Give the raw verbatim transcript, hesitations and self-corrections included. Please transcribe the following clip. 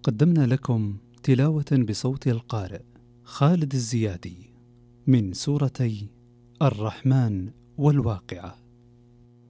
قدمنا لكم تلاوة بصوت القارئ خالد الزيادي من سورتي الرحمن والواقعة.